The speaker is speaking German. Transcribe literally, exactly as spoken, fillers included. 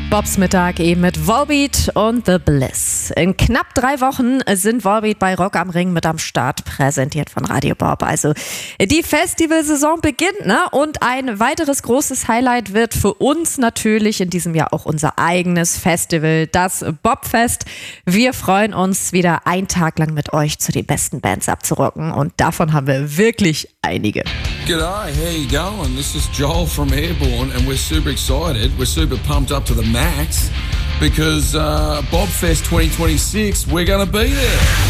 Bobs Mittag eben mit Volbeat und The Bliss. In knapp drei Wochen sind Volbeat bei Rock am Ring mit am Start, präsentiert von Radio Bob. Also die Festivalsaison beginnt, ne? Und ein weiteres großes Highlight wird für uns natürlich in diesem Jahr auch unser eigenes Festival, das Bobfest. Wir freuen uns, wieder einen Tag lang mit euch zu den besten Bands abzurocken und davon haben wir wirklich einige. G'day, how you going? This is Joel from Airborne and we're super excited. We're super pumped up to the max because uh, Bobfest twenty twenty-six, we're going to be there.